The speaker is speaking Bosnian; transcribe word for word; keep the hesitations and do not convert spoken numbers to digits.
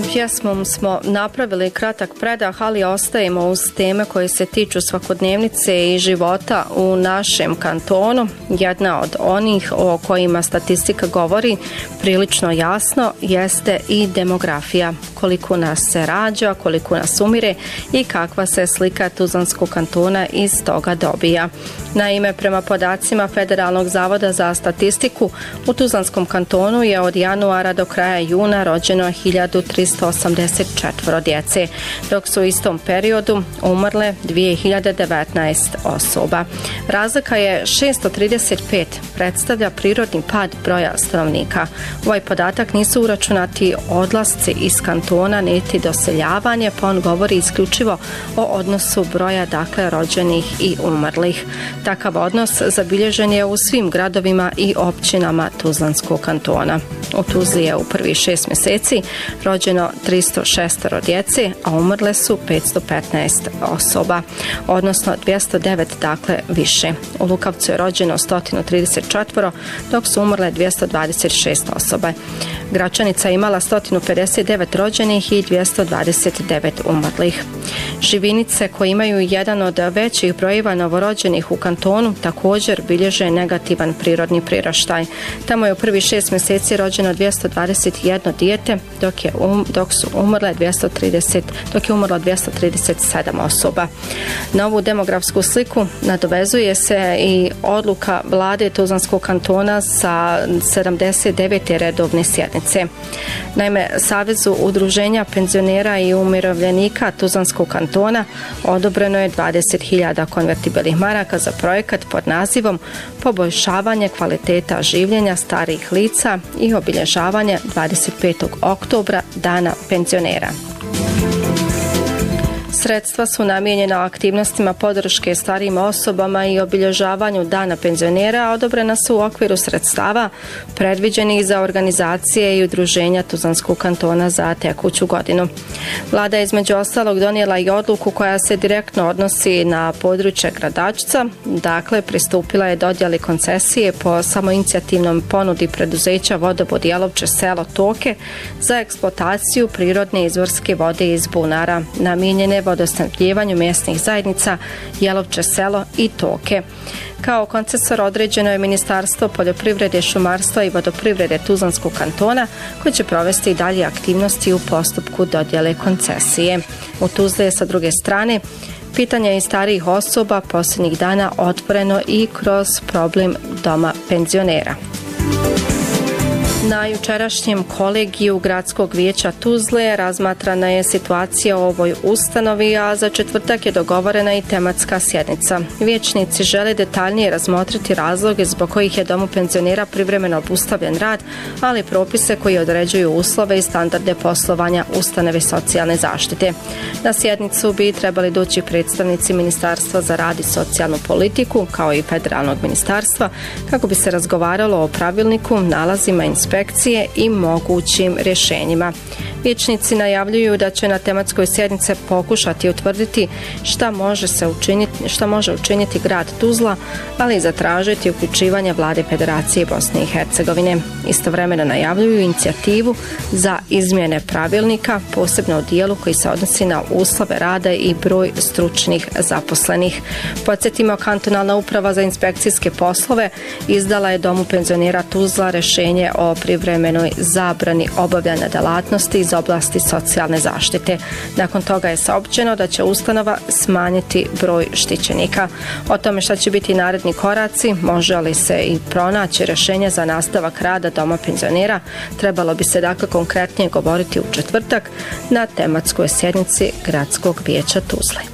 pjesmom smo napravili kratak predah, ali ostajemo uz teme koje se tiču svakodnevnice i života u našem kantonu. Jedna od onih o kojima statistika govori prilično jasno jeste i demografija. Koliko nas se rađa, koliko nas umire i kakva se slika Tuzlanskog kantona iz toga dobija. Naime, prema podacima Federalnog zavoda za statistiku, u Tuzlanskom kantonu je od januara do kraja juna rođeno hiljadu trista osamdeset četiri djece, dok su u istom periodu umrle dvije hiljade devetnaest osoba. Razlika je šessto trideset pet, predstavlja prirodni pad broja stanovnika. U ovaj podatak nisu uračunati odlasci iz kantona niti doseljavanje, pa on govori isključivo o odnosu broja dakle rođenih i umrlih. Takav odnos zabilježen je u svim gradovima i općinama Tuzlanskog kantona. U Tuzli je u prvih šest mjeseci rođeno tristo šest djece, a umrle su petsto petnaest osoba, odnosno dvjesto devet dakle više. U Lukavcu je rođeno sto trideset četiri, dok su umrle dvjesto dvadeset šest osoba. Gračanica je imala sto pedeset devet rođenih i dvjesto dvadeset devet umrlih. Živinice, koje imaju jedan od većih brojeva novorođenih u kantonu, također bilježe negativan prirodni priraštaj. Tamo je u prvih šest mjeseci rođeno dvjesto dvadeset jedno dijete, dok je um, dok su umrle dvjesto trideset, dok je umrlo dvjesto trideset sedam osoba. Na ovu demografsku sliku nadovezuje se i odluka vlade Tuzlanskog kantona sa sedamdeset devete redovne sjednice. Naime, Savezu udruženja penzionera i umirovljenika Tuzlanskog kantona odobreno je dvadeset hiljada konvertibilnih maraka za projekat pod nazivom Poboljšavanje kvaliteta življenja starijih lica i obilježavanje dvadeset petog oktobra Dana penzionera. Sredstva su namijenjena aktivnostima podrške starijim osobama i obilježavanju Dana penzionera, a odobrena su u okviru sredstava predviđenih za organizacije i udruženja Tuzlanskog kantona za tekuću godinu. Vlada je između ostalog donijela i odluku koja se direktno odnosi na područje Gradačca, dakle pristupila je dodjeli koncesije po samoinicijativnom ponudi preduzeća Vodovod Jelovče selo Toke za eksploataciju prirodne izvorske vode iz bunara, namijenjene vodosnabdjevanju mjesnih zajednica Jelovče selo i Toke. Kao koncesor određeno je Ministarstvo poljoprivrede, šumarstva i vodoprivrede Tuzlanskog kantona, koji će provesti i dalje aktivnosti u postupku dodjele koncesije. U Tuzli je sa druge strane pitanje i starijih osoba posljednjih dana otvoreno i kroz problem doma penzionera. Na jučerašnjem kolegiju Gradskog vijeća Tuzle razmatrana je situacija u ovoj ustanovi, a za četvrtak je dogovorena i tematska sjednica. Vijećnici žele detaljnije razmotriti razloge zbog kojih je domu penzionera privremeno obustavljen rad, ali i propise koji određuju uslove i standarde poslovanja ustanove socijalne zaštite. Na sjednicu bi trebali doći predstavnici Ministarstva za rad i socijalnu politiku, kao i Federalnog ministarstva, kako bi se razgovaralo o pravilniku, nalazima inspekcije i mogućim rješenjima. Vijećnici najavljuju da će na tematskoj sjednici pokušati utvrditi šta može se učiniti, šta može učiniti grad Tuzla, ali i zatražiti uključivanje vlade Federacije Bosne i Hercegovine. Istovremeno najavljuju inicijativu za izmjene pravilnika, posebno u dijelu koji se odnosi na uslove rada i broj stručnih zaposlenih. Podsjetimo, kantonalna uprava za inspekcijske poslove izdala je domu penzionera Tuzla rješenje o privremenoj zabrani obavljanja djelatnosti iz oblasti socijalne zaštite. Nakon toga je saopćeno da će ustanova smanjiti broj štićenika. O tome šta će biti naredni koraci, može li se i pronaći rješenje za nastavak rada doma penzionera, trebalo bi se dakle konkretnije govoriti u četvrtak na tematskoj sjednici Gradskog vijeća Tuzle.